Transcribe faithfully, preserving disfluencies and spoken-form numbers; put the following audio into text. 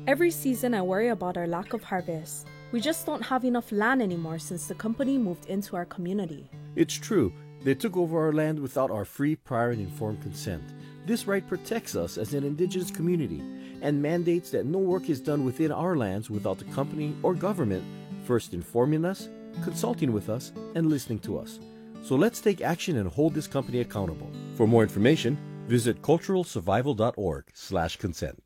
Every season I worry about our lack of harvest. We just don't have enough land anymore since the company moved into our community. It's true. They took over our land without our free, prior, and informed consent. This right protects us as an indigenous community and mandates that no work is done within our lands without the company or government first informing us, consulting with us, and listening to us. So let's take action and hold this company accountable. For more information, visit cultural survival dot org slash consent.